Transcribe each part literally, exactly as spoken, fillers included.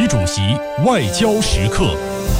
主席外交时刻。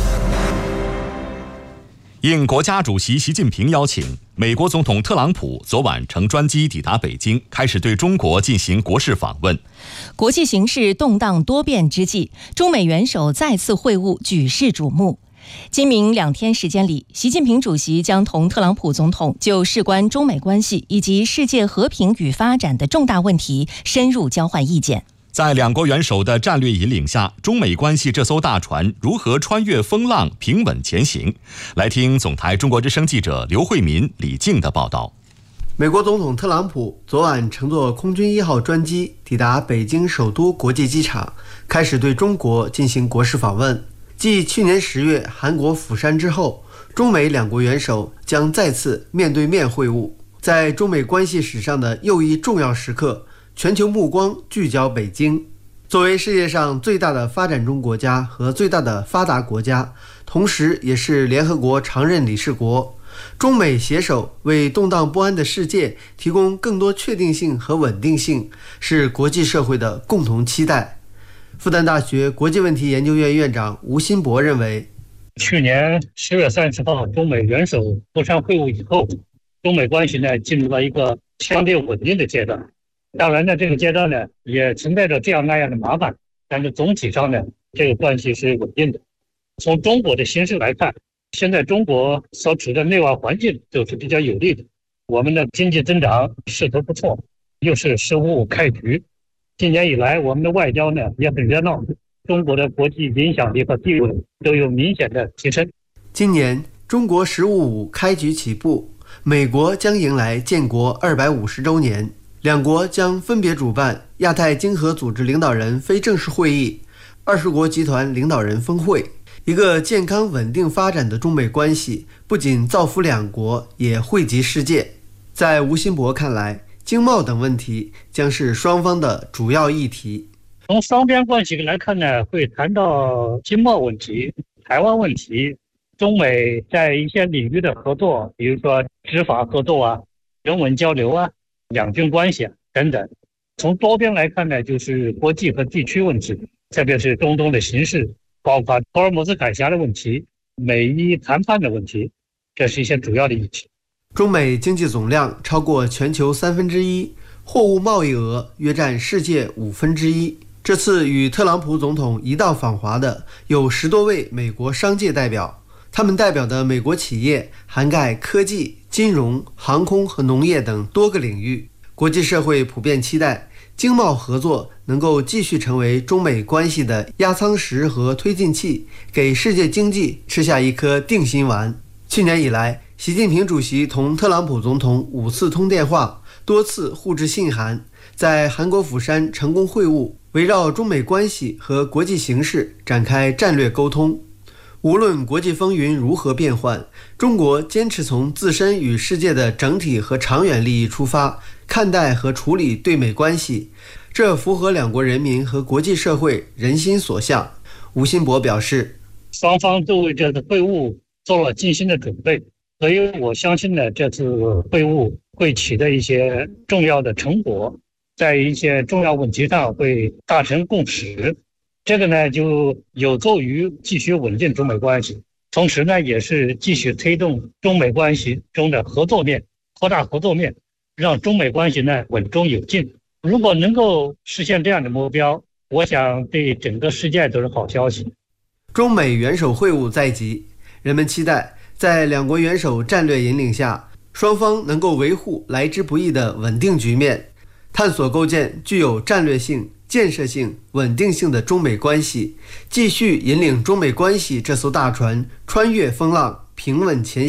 应国家主席习近平邀请，美国总统特朗普昨晚乘专机抵达北京，开始对中国进行国事访问。 国际形势动荡多变之际，中美元首再次会晤，举世瞩目。今明两天时间里，习近平主席将同特朗普总统就事关中美关系以及世界和平与发展的重大问题深入交换意见。 在两国元首的战略引领下，中美关系这艘大船如何穿越风浪，平稳前行？来听总台中国之声记者刘慧民、李静的报道。 美国总统特朗普昨晚乘坐空军一号专机抵达北京首都国际机场，开始对中国进行国事访问。继去年十月韩国釜山之后，中美两国元首将再次面对面会晤。在中美关系史上的又一重要时刻，全球目光聚焦北京。作为世界上最大的发展中国家和最大的发达国家，同时也是联合国常任理事国，中美携手为动荡不安的世界提供更多确定性和稳定性，是国际社会的共同期待。复旦大学国际问题研究院院长吴新博认为， 去年十月三十号中美元首釜山会晤以后，中美关系呢进入了一个相对稳定的阶段。当然呢，这个阶段呢也存在着这样那样的麻烦，但是总体上呢，这个关系是稳定的。从中国的形势来看，现在中国所处的内外环境都是比较有利的，我们的经济增长势头不错，又是十五五开局。今年以来，我们的外交呢也很热闹，中国的国际影响力和地位都有明显的提升。 今年中国十五五开局起步，美国将迎来建国二百五十周年，两国将分别主办亚太经合组织领导人非正式会议、二十国集团领导人峰会。一个健康稳定发展的中美关系，不仅造福两国，也惠及世界。在吴新博看来，经贸等问题将是双方的主要议题。 从双边关系来看呢，会谈到经贸问题、台湾问题，中美在一些领域的合作，比如说执法合作啊、人文交流啊、两军关系啊等等。从多边来看呢，就是国际和地区问题，特别是中东的形势，包括霍尔木兹海峡的问题、美伊谈判的问题，这是一些主要的议题。 中美经济总量超过全球三分之一，货物贸易额约占世界五分之一。这次与特朗普总统一道访华的有十多位美国商界代表，他们代表的美国企业涵盖科技、金融、航空和农业等多个领域。国际社会普遍期待经贸合作能够继续成为中美关系的压舱石和推进器，给世界经济吃下一颗定心丸。去年以来，习近平主席同特朗普总统五次通电话，多次互致信函，在韩国釜山成功会晤，围绕中美关系和国际形势展开战略沟通。无论国际风云如何变幻，中国坚持从自身与世界的整体和长远利益出发，看待和处理对美关系，这符合两国人民和国际社会人心所向。吴新博表示， 双方都为这次会晤做了精心的准备，所以我相信呢，这次会晤会取得一些重要的成果，在一些重要问题上会达成共识。这个呢，就有助于继续稳定中美关系，同时呢，也是继续推动中美关系中的合作面、扩大合作面，让中美关系呢稳中有进。如果能够实现这样的目标，我想对整个世界都是好消息。 中美元首会晤在即，人们期待在两国元首战略引领下，双方能够维护来之不易的稳定局面，探索构建具有战略性、建设性、稳定性的中美关系，继续引领中美关系这艘大船穿越风浪，平稳前行。